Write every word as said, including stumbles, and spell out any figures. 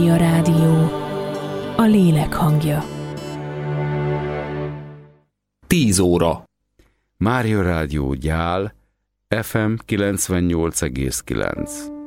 A rádió, a lélek hangja. Tíz óra. Mária Rádió Gyál, ef em kilencvennyolc egész kilenc.